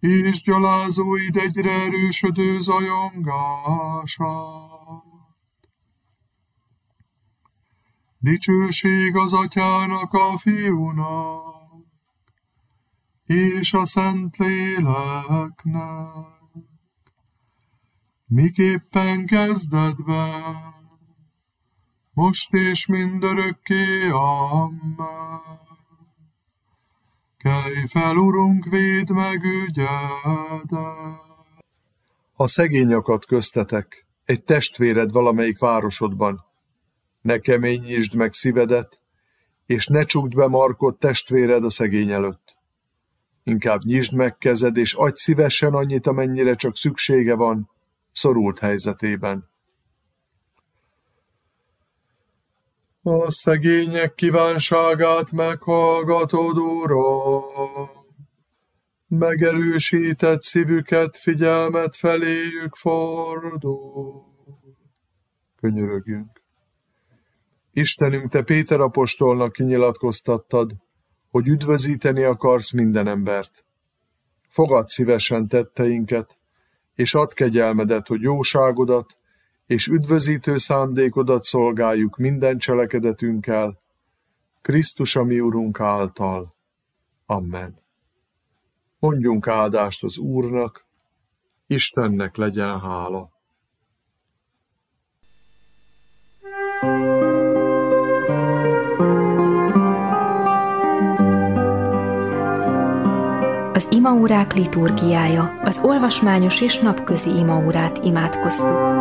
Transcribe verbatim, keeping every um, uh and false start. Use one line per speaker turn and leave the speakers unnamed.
és gyalázóid egyre erősödő zajongását. Dicsőség az Atyának, a Fiúnak, és a Szentléleknek, miképpen kezdetben, most és mindörökké, amen. Kelj fel, Urunk, védd meg ügyedet! Ha szegény akad köztetek, egy testvéred valamelyik városodban, ne keményítsd meg szívedet, és ne csukd be markod testvéred a szegény előtt. Inkább nyisd meg kezed, és adj szívesen annyit, amennyire csak szüksége van, szorult helyzetében. A szegények kívánságát meghallgatod, Uram, megerősített szívüket, figyelmet feléjük fordul. Könyörögjünk. Istenünk, te Péter apostolnak kinyilatkoztattad, hogy üdvözíteni akarsz minden embert. Fogadd szívesen tetteinket, és add kegyelmedet, hogy jóságodat és üdvözítő szándékodat szolgáljuk minden cselekedetünkkel, Krisztus a mi Urunk által. Amen. Mondjunk áldást az Úrnak, Istennek legyen hála.
Az imaórák liturgiája, az olvasmányos és napközi imaórát imádkoztuk.